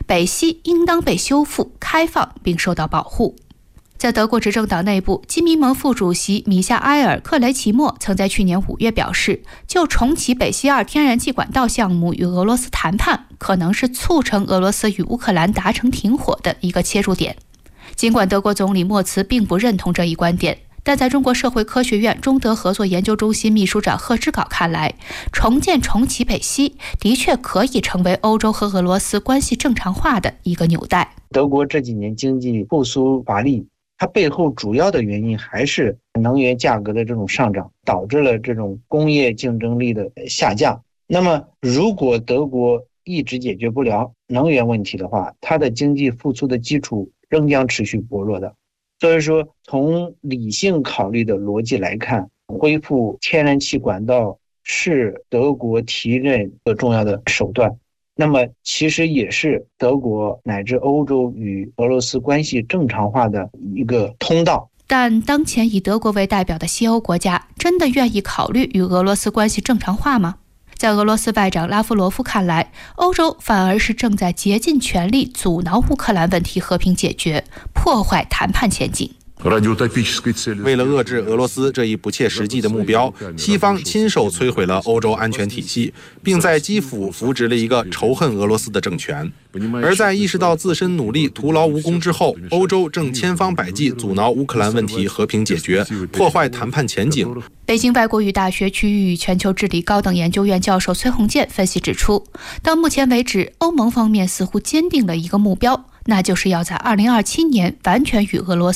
北溪应当被修复、开放并受到保护。在德国执政党内部，基民盟副主席米夏埃尔·克雷奇莫曾在去年5月表示，就重启北溪2天然气管道项目与俄罗斯谈判，可能是促成俄罗斯与乌克兰达成停火的一个切入点。尽管德国总理默茨并不认同这一观点，但在中国社会科学院中德合作研究中心秘书长贺之镐看来，重启北溪的确可以成为欧洲和俄罗斯关系正常化的一个纽带。 德国这几年经济复苏乏力，它背后主要的原因还是能源价格的这种上涨，导致了这种工业竞争力的下降。那么如果德国一直解决不了能源问题的话，它的经济复苏的基础仍将持续薄弱的。所以说，从理性考虑的逻辑来看，恢复天然气管道是德国提振的重要的手段，那么其实也是德国乃至欧洲与俄罗斯关系正常化的一个通道。 但当前以德国为代表的西欧国家真的愿意考虑与俄罗斯关系正常化吗？在俄罗斯外长拉夫罗夫看来，欧洲反而是正在竭尽全力阻挠乌克兰问题和平解决，破坏谈判前景。 为了遏制俄罗斯这一不切实际的目标，西方亲手摧毁了欧洲安全体系，并在基辅扶植了一个仇恨俄罗斯的政权。而在意识到自身努力徒劳无功之后，欧洲正千方百计阻挠乌克兰问题和平解决，破坏谈判前景。 北京外国语大学区域与全球治理高等研究院教授崔洪建分析指出，到目前为止，欧盟方面似乎坚定了一个目标，那就是要在2027年完全与俄罗斯